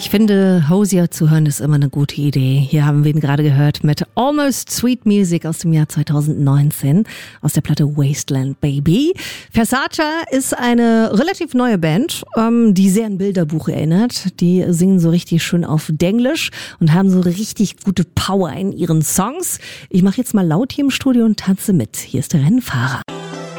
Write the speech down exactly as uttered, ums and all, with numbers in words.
Ich finde, Hozier zu hören ist immer eine gute Idee. Hier haben wir ihn gerade gehört mit Almost Sweet Music aus dem Jahr zweitausendneunzehn aus der Platte Wasteland Baby. Versace ist eine relativ neue Band, ähm, die sehr an Bilderbuch erinnert. Die singen so richtig schön auf Denglisch und haben so richtig gute Power in ihren Songs. Ich mache jetzt mal laut hier im Studio und tanze mit. Hier ist der Rennfahrer.